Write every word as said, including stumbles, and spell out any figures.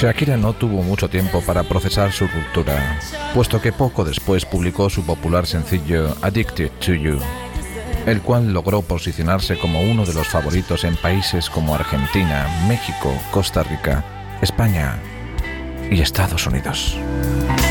Shakira no tuvo mucho tiempo para procesar su ruptura, puesto que poco después publicó su popular sencillo Addicted to You, el cual logró posicionarse como uno de los favoritos en países como Argentina, México, Costa Rica, España y Estados Unidos.